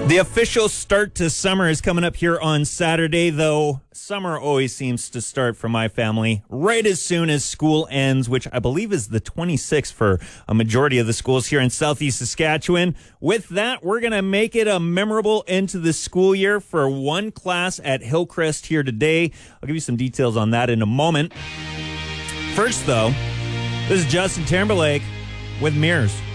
The official start to summer is coming up here on Saturday, though summer always seems to start for my family right as soon as school ends, which I believe is the 26th for a majority of the schools here in Southeast Saskatchewan. With that, we're going to make it a memorable end to the school year for one class at Hillcrest here today. I'll give you some details on that in a moment. First, though, this is Justin Timberlake with Mirrors.